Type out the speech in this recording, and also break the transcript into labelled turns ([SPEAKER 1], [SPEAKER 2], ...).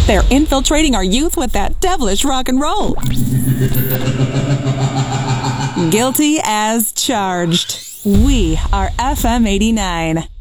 [SPEAKER 1] They're infiltrating our youth with that devilish rock and roll. Guilty as charged. We are FM 89.